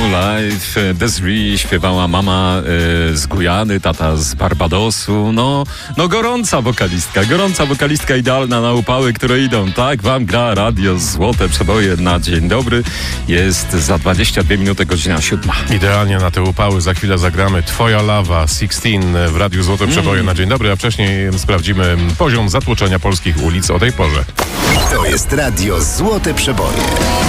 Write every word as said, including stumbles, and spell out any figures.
Life. Desiree śpiewała mama y, z Gujany, tata z Barbadosu. No, no gorąca wokalistka, gorąca wokalistka idealna na upały, które idą. Tak wam gra radio Złote Przeboje na dzień dobry. Jest za dwadzieścia dwie minuty, godzina siódma. Idealnie na te upały. Za chwilę zagramy Twoja lawa szesnaście w Radiu Złote Przeboje mm. na dzień dobry, a wcześniej sprawdzimy poziom zatłoczenia polskich ulic o tej porze. To jest Radio Złote Przeboje.